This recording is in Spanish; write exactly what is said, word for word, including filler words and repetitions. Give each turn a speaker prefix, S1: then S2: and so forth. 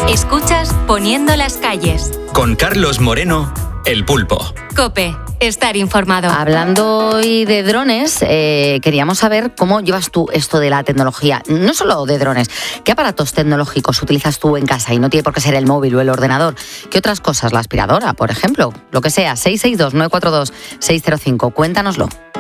S1: Escuchas Poniendo las calles.
S2: Con Carlos Moreno, El Pulpo.
S1: COPE. Estar informado.
S3: Hablando hoy de drones, eh, queríamos saber cómo llevas tú esto de la tecnología. No solo de drones, ¿qué aparatos tecnológicos utilizas tú en casa? Y no tiene por qué ser el móvil o el ordenador. ¿Qué otras cosas? La aspiradora, por ejemplo. Lo que sea. seis seis dos nueve cuatro dos seis cero cinco. Cuéntanoslo.